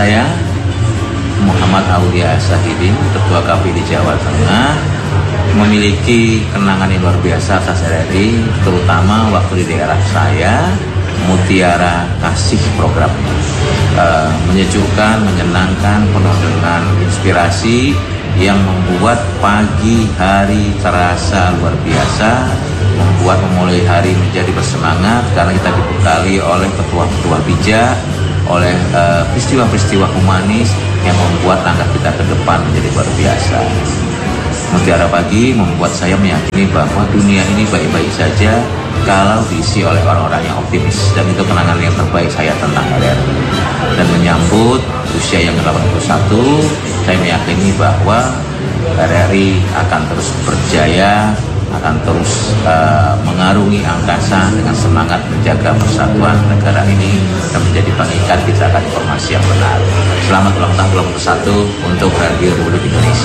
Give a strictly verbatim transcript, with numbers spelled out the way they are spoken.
Saya Muhammad Aulia Sahidin, Ketua K P I D Jawa Tengah, memiliki kenangan yang luar biasa atas R R I, terutama waktu di daerah saya, Mutiara Kasih programnya. Uh, menyejukkan, menyenangkan, penuh dengan inspirasi yang membuat pagi hari terasa luar biasa, membuat memulai hari menjadi bersemangat karena kita dibekali oleh ketua-ketua bijak, oleh uh, peristiwa-peristiwa humanis yang membuat langkah kita ke depan menjadi luar biasa. Mutiara Pagi membuat saya meyakini bahwa dunia ini baik-baik saja kalau diisi oleh orang-orang yang optimis, dan itu kenangan yang terbaik saya tentang R R I. Dan menyambut usia yang ke delapan puluh satu, saya meyakini bahwa R R I akan terus berjaya, akan terus uh, mengarungi angkasa dengan semangat menjaga persatuan negara ini dan menjadi pengikat bicarakan informasi yang benar. Selamat ulang tahun ke delapan puluh satu untuk Radio Republik Indonesia.